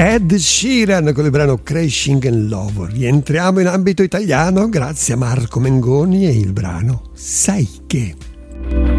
Ed Sheeran con il brano Crashing in Love. Rientriamo in ambito italiano grazie a Marco Mengoni e il brano Sai che.